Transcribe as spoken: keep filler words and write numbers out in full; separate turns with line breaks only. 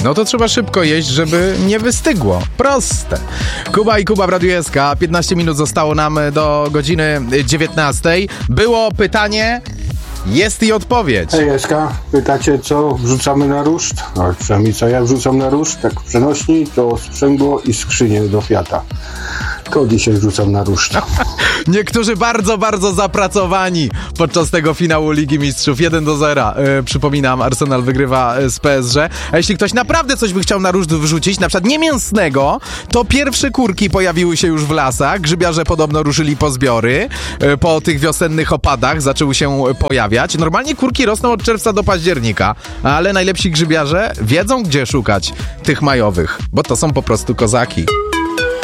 No to trzeba szybko jeść, żeby nie wystygło. Proste. Kuba i Kuba w Radiu S K. piętnaście minut zostało nam do godziny dziewiętnastej. Było pytanie, jest i odpowiedź.
Hej S K, pytacie co wrzucamy na ruszt? No, przynajmniej co ja wrzucam na ruszt, tak w przenośni, to sprzęgło i skrzynię do Fiata. To dzisiaj wrzucam na ruszt.
Niektórzy bardzo, bardzo zapracowani podczas tego finału Ligi Mistrzów. jeden do zera. Yy, przypominam, Arsenal wygrywa z P S G. A jeśli ktoś naprawdę coś by chciał na ruszt wyrzucić, na przykład nie mięsnego, to pierwsze kurki pojawiły się już w lasach. Grzybiarze podobno ruszyli po zbiory. Yy, po tych wiosennych opadach zaczęły się pojawiać. Normalnie kurki rosną od czerwca do października, ale najlepsi grzybiarze wiedzą, gdzie szukać tych majowych, bo to są po prostu kozaki.